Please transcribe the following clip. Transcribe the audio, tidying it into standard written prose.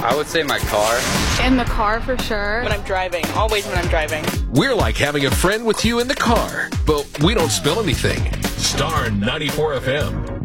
I would say my car. In the car for sure. When I'm driving. Always when I'm driving. We're like having a friend with you in the car, but we don't spill anything. Star 94 FM.